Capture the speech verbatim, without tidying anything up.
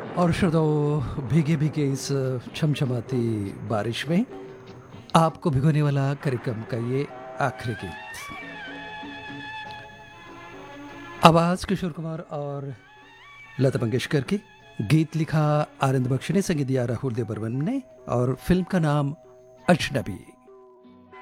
और श्रोताओं, भीगे भीगे इस छमछमाती बारिश में आपको भिगोने वाला कार्यक्रम का ये आखिरी गीत। आवाज किशोर कुमार और लता मंगेशकर की। गीत लिखा आनंद बख्शी ने, संगीत दिया राहुल देव बर्मन ने और फिल्म का नाम अजनबी।